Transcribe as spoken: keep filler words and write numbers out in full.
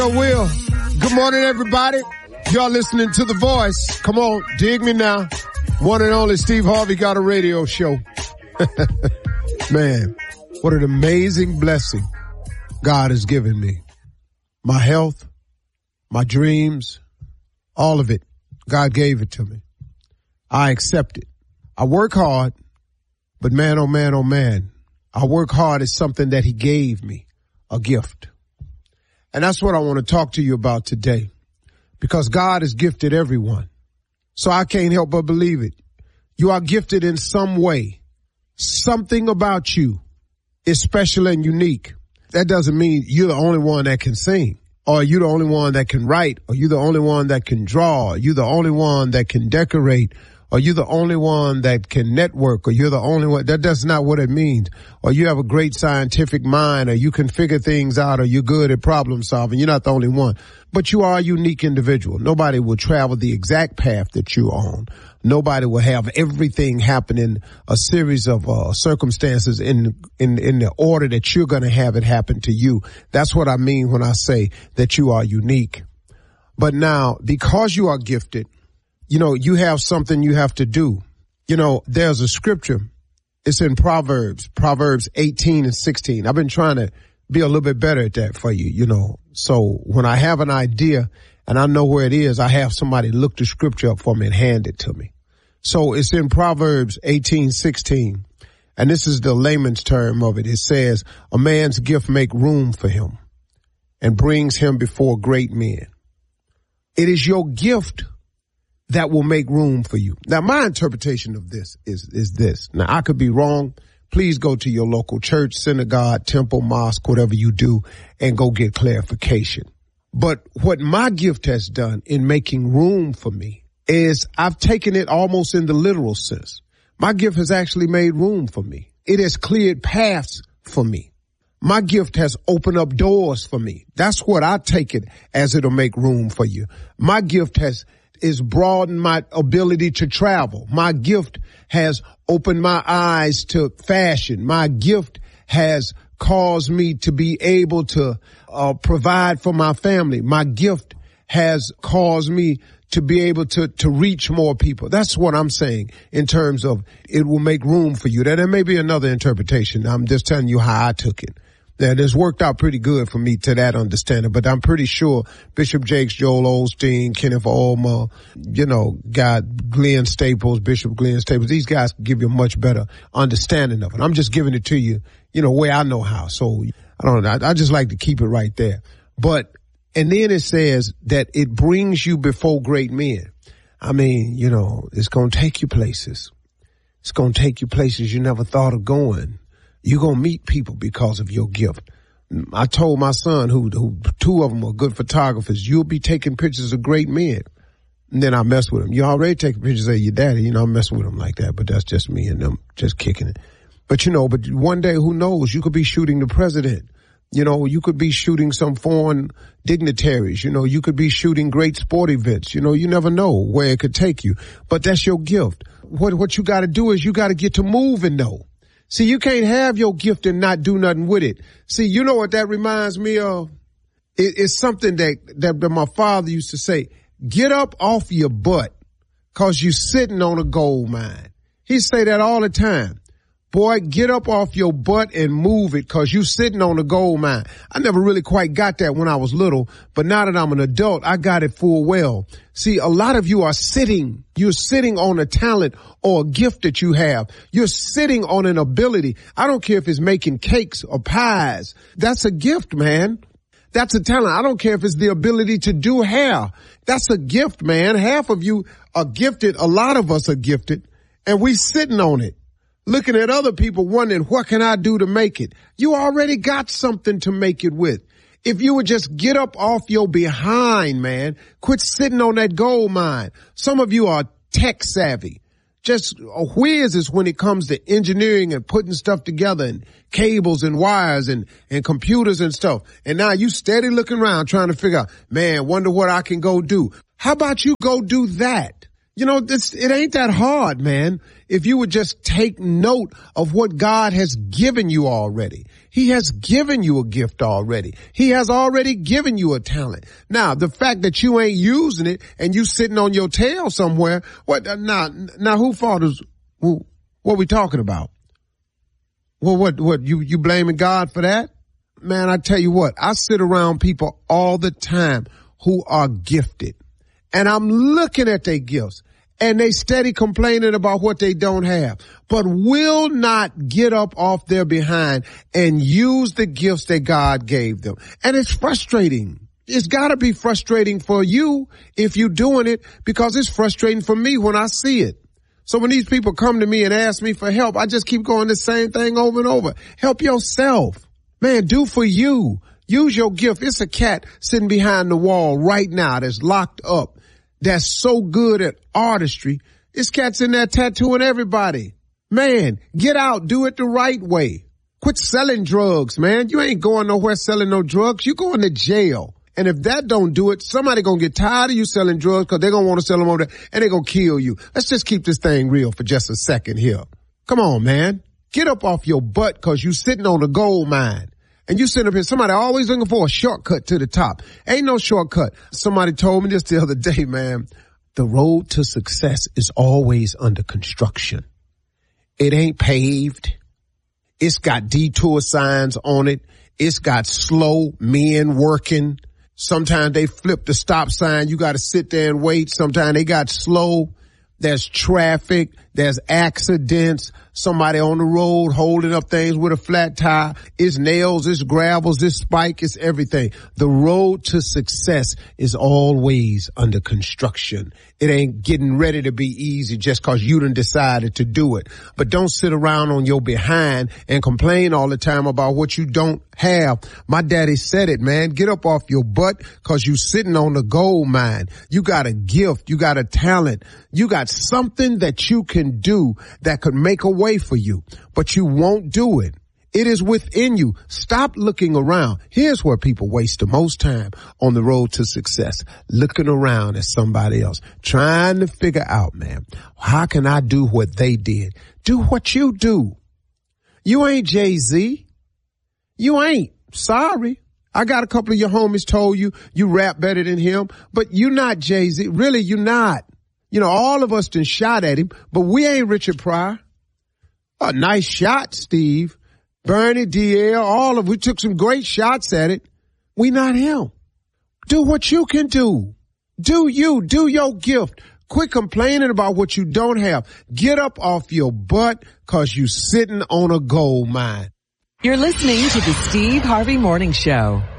Will. Good morning, everybody. Y'all listening to The Voice. Come on, dig me now. One and only Steve Harvey got a radio show. Man, what an amazing blessing God has given me. My health, my dreams, all of it. God gave it to me. I accept it. I work hard, but man, oh man, oh man, I work hard is something that he gave me, a gift. And that's what I want to talk to you about today, because God has gifted everyone. So I can't help but believe it. You are gifted in some way. Something about you is special and unique. That doesn't mean you're the only one that can sing, or you're the only one that can write, or you're the only one that can draw, or you're the only one that can decorate, or you're the only one that can network, or you're the only one. That, that's not what it means. Or you have a great scientific mind, or you can figure things out, or you're good at problem solving. You're not the only one. But you are a unique individual. Nobody will travel the exact path that you're on. Nobody will have everything happen in a series of uh, circumstances in, in, in the order that you're going to have it happen to you. That's what I mean when I say that you are unique. But now, because you are gifted, you know, you have something you have to do. You know, there's a scripture. It's in Proverbs, Proverbs eighteen and sixteen. I've been trying to be a little bit better at that for you, you know. So when I have an idea and I know where it is, I have somebody look the scripture up for me and hand it to me. So it's in Proverbs eighteen sixteen. And this is the layman's term of it. It says, a man's gift make room for him and brings him before great men. It is your gift that will make room for you. Now, my interpretation of this is, is this. Now, I could be wrong. Please go to your local church, synagogue, temple, mosque, whatever you do, and go get clarification. But what my gift has done in making room for me is I've taken it almost in the literal sense. My gift has actually made room for me. It has cleared paths for me. My gift has opened up doors for me. That's what I take it as it'll make room for you. My gift has is broadened my ability to travel. My gift has opened my eyes to fashion. My gift has caused me to be able to uh, provide for my family. My gift has caused me to be able to, to reach more people. That's what I'm saying in terms of it will make room for you. Now, there may be another interpretation. I'm just telling you how I took it. That has worked out pretty good for me to that understanding, but I'm pretty sure Bishop Jakes, Joel Osteen, Kenneth Ulmer, you know, God, Glenn Staples, Bishop Glenn Staples, these guys can give you a much better understanding of it. I'm just giving it to you, you know, way I know how. So I don't know. I, I just like to keep it right there. But, and then it says that it brings you before great men. I mean, you know, it's going to take you places. It's going to take you places you never thought of going. You're going to meet people because of your gift. I told my son, who, who two of them are good photographers, you'll be taking pictures of great men. And then I mess with him. You already taking pictures of your daddy. You know, I mess with him like that, but that's just me and them just kicking it. But, you know, but one day, who knows? You could be shooting the president. You know, you could be shooting some foreign dignitaries. You know, you could be shooting great sport events. You know, you never know where it could take you. But that's your gift. What, what you got to do is you got to get to moving, though. See, you can't have your gift and not do nothing with it. See, you know what that reminds me of? It, it's something that, that, that my father used to say, get up off your butt because you're sitting on a gold mine. He'd say that all the time. Boy, get up off your butt and move it because you're sitting on a gold mine. I never really quite got that when I was little, but now that I'm an adult, I got it full well. See, a lot of you are sitting. You're sitting on a talent or a gift that you have. You're sitting on an ability. I don't care if it's making cakes or pies. That's a gift, man. That's a talent. I don't care if it's the ability to do hair. That's a gift, man. Half of you are gifted. A lot of us are gifted, and we sitting on it. Looking at other people wondering, what can I do to make it? You already got something to make it with. If you would just get up off your behind, man, quit sitting on that gold mine. Some of you are tech savvy. Just a whiz is when it comes to engineering and putting stuff together and cables and wires and, and computers and stuff. And now you steady looking around trying to figure out, man, wonder what I can go do. How about you go do that? You know, this, it ain't that hard, man. If you would just take note of what God has given you already. He has given you a gift already. He has already given you a talent. Now, the fact that you ain't using it and you sitting on your tail somewhere, what, uh, now, now who fault is, who, what we talking about? Well, what, what, you, you blaming God for that? Man, I tell you what, I sit around people all the time who are gifted, and I'm looking at their gifts, and they steady complaining about what they don't have, but will not get up off their behind and use the gifts that God gave them. And it's frustrating. It's gotta be frustrating for you if you're doing it, because it's frustrating for me when I see it. So when these people come to me and ask me for help, I just keep going the same thing over and over. Help yourself. Man, do for you. Use your gift. It's a cat sitting behind the wall right now that's locked up, that's so good at artistry. This cat's in there tattooing everybody. Man, get out. Do it the right way. Quit selling drugs, man. You ain't going nowhere selling no drugs. You going to jail. And if that don't do it, somebody gonna get tired of you selling drugs because they're gonna want to sell them over there and they're gonna kill you. Let's just keep this thing real for just a second here. Come on, man. Get up off your butt because you sitting on a gold mine. And you sitting up here, somebody always looking for a shortcut to the top. Ain't no shortcut. Somebody told me this the other day, man. The road to success is always under construction. It ain't paved. It's got detour signs on it. It's got slow men working. Sometimes they flip the stop sign. You got to sit there and wait. Sometimes they got slow. There's traffic. There's accidents. Somebody on the road holding up things with a flat tire. It's nails, it's gravels, it's spike, it's everything. The road to success is always under construction. It ain't getting ready to be easy just cause you done decided to do it. But don't sit around on your behind and complain all the time about what you don't have. My daddy said it, man. Get up off your butt cause you sitting on the gold mine. You got a gift. You got a talent. You got something that you can do that could make a way for you, but you won't do it. It is within you. Stop looking around. Here's where people waste the most time on the road to success, looking around at somebody else, trying to figure out, man, how can I do what they did? Do what you do. You ain't Jay-Z. You ain't. Sorry. I got a couple of your homies told you you rap better than him, but you not Jay-Z. Really, you not. You know, all of us done shot at him, but we ain't Richard Pryor. A nice shot, Steve. Bernie, D L, all of we took some great shots at it. We not him. Do what you can do. Do you. Do your gift. Quit complaining about what you don't have. Get up off your butt cause you sitting on a gold mine. You're listening to the Steve Harvey Morning Show.